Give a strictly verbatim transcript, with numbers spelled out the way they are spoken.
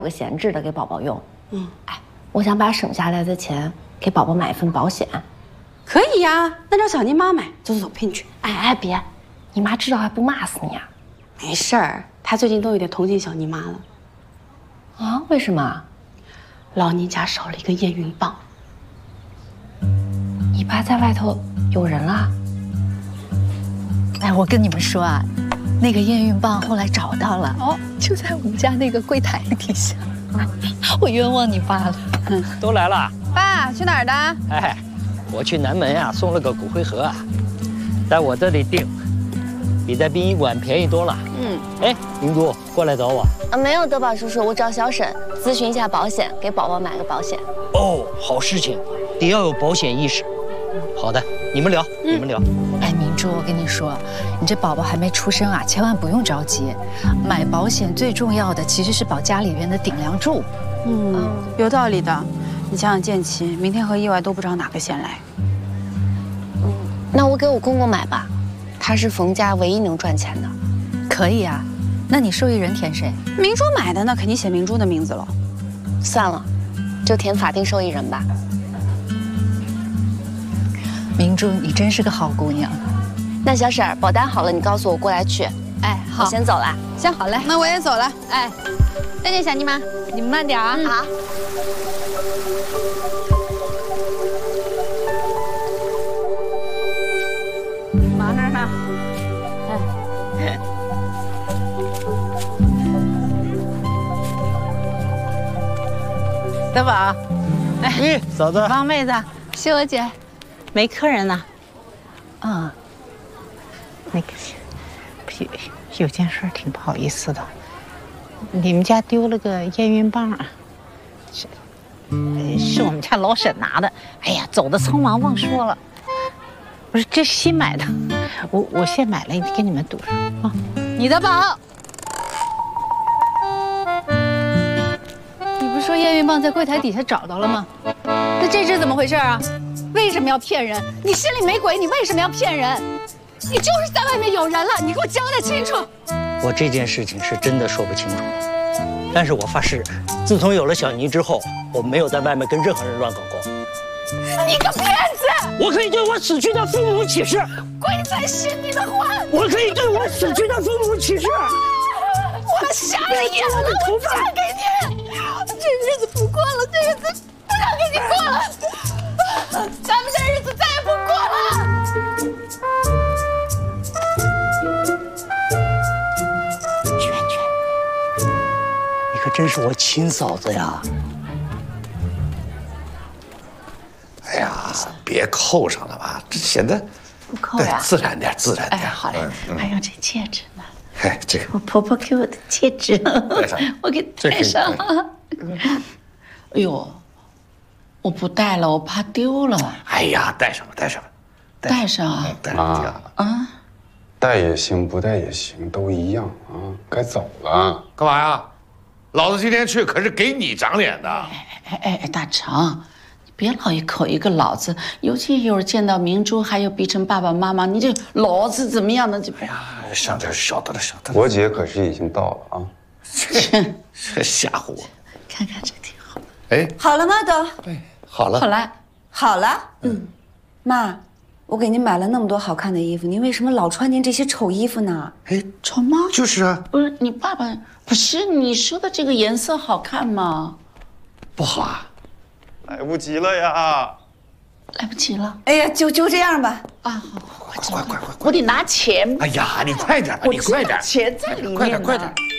有个闲置的给宝宝用。 嗯， 哎，我想把省下来的钱给宝宝买一份保险。 可以呀，那让小妮妈买。走走走，陪你去。 哎哎，别，你妈知道还不骂死你啊？ 没事儿，她最近都有点同情小妮妈了。 啊？为什么？ 老倪家少了一个验孕棒。 你爸在外头有人了？ 哎，我跟你们说啊，那个验孕棒后来找到了，哦，就在我们家那个柜台底下。我冤枉你爸了。 嗯，都来了。 爸，去哪儿的？ 哎，我去南门啊，送了个骨灰盒啊，在我这里订，比在殡仪馆便宜多了。嗯，哎，明珠，过来找我。 啊，没有，德宝叔叔，我找小沈咨询一下保险，给宝宝买个保险。 哦，好事情，得要有保险意识。好的，你们聊，你们聊。 哎，明珠，我跟你说，你这宝宝还没出生啊，千万不用着急。买保险最重要的其实是保家里边的顶梁柱。 嗯，有道理的。你想想建奇，明天和意外都不知道哪个先来。 嗯，那我给我公公买吧，他是冯家唯一能赚钱的。 可以啊，那你受益人填谁？ 明珠买的，那肯定写明珠的名字了。 算了，就填法定受益人吧。 明珠，你真是个好姑娘。 那小沈儿，保单好了，你告诉我过来取。 哎，好， 我先走了。 行，好嘞，那我也走了。哎，再见，小妮妈，你们慢点啊。 嗯、好。 忙着呢。哎。德宝， 哎，嫂子， 王妹子，是我姐。没客人呢。 啊，那个，有有件事挺不好意思的，你们家丢了个验孕棒啊，是，是我们家老沈拿的。哎呀，走的匆忙忘说了。不是，这是新买的，我我现买了，给你们堵上啊。 你的宝，你不是说验孕棒在柜台底下找到了吗？那这是怎么回事啊？为什么要骗人？你心里没鬼，你为什么要骗人？你就是在外面有人了，你给我交代清楚。 我这件事情是真的说不清楚，但是我发誓，自从有了小妮之后，我没有在外面跟任何人乱搞过。 你个骗子！ 我可以对我死去的父母起誓， 鬼才信你的话！ 我可以对我死去的父母起誓。 我瞎了眼了，我嫁给你，这日子不过了，这日子不想跟你过了。咱们这日子再也不过了。 娟娟，你可真是我亲嫂子呀！ 哎呀，别扣上了吧，这显得不扣呀， 自然点，自然点。 哎，好嘞。还有这戒指呢？ 哎，这个我婆婆给我的戒指， 戴上， 我给戴上。哎呦。我不戴了，我怕丢了。 哎呀，戴上吧，戴上吧， 戴上啊， 戴上挺好啊， 戴也行，不戴也行，都一样啊。该走了。 干嘛呀？老子今天去可是给你长脸的。 哎哎哎，大成，你别老一口一个老子，尤其一会儿见到明珠，还有逼成爸爸妈妈，你这老子怎么样呢？就哎呀，上点晓得了，晓得了。 我姐可是已经到了啊。 这这吓唬我。 看看这挺好。 哎， 好了吗？都。 哎。好了， 好了， 好了。嗯，妈，我给您买了那么多好看的衣服，您为什么老穿您这些丑衣服呢？ 哎， 丑吗？ 就是啊。 不是你爸爸，不是你说的这个颜色好看吗？ 不好啊， 来不及了呀！ 来不及了。 哎呀，就就这样吧。 啊，好， 快快快快！ 我得拿钱。 哎呀，你快点吧，你快点， 钱在里面。 快点快点。